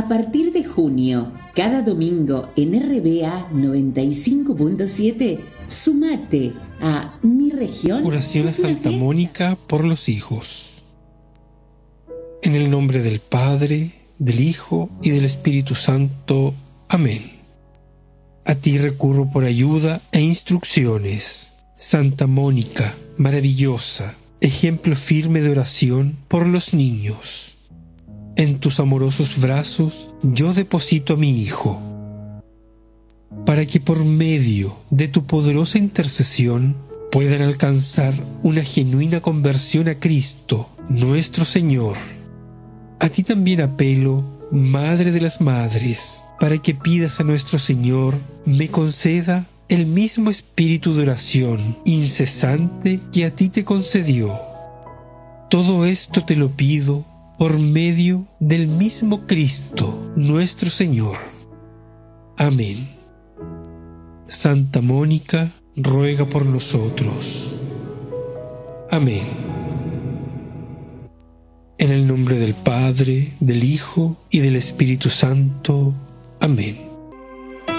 A partir de junio, cada domingo en RBA 95.7, sumate a Mi Región. Oración a Santa Mónica por los hijos. En el nombre del Padre, del Hijo y del Espíritu Santo. Amén. A ti recurro por ayuda e instrucciones. Santa Mónica, maravillosa, ejemplo firme de oración por los niños. En tus amorosos brazos yo deposito a mi Hijo, para que por medio de tu poderosa intercesión puedan alcanzar una genuina conversión a Cristo, nuestro Señor. A ti también apelo, Madre de las Madres, para que pidas a nuestro Señor me conceda el mismo espíritu de oración incesante que a ti te concedió. Todo esto te lo pido por medio del mismo Cristo, nuestro Señor. Amén. Santa Mónica, ruega por nosotros. Amén. En el nombre del Padre, del Hijo y del Espíritu Santo. Amén.